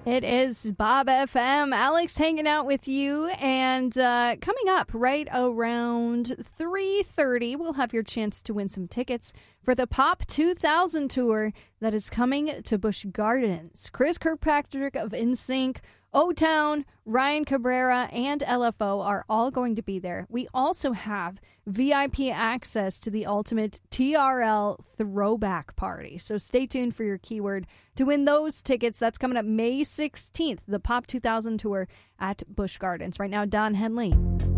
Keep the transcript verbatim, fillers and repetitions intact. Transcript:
It is Bob F M. Alex hanging out with you. And uh, coming up right around three thirty, we'll have your chance to win some tickets for the Pop two thousand tour that is coming to Busch Gardens. Chris Kirkpatrick of N Sync, O-Town, Ryan Cabrera, and L F O are all going to be there. We also have V I P access to the ultimate T R L throwback party. So stay tuned for your keyword to win those tickets. That's coming up May sixteenth, the Pop two thousand tour at Busch Gardens. Right now, Don Henley.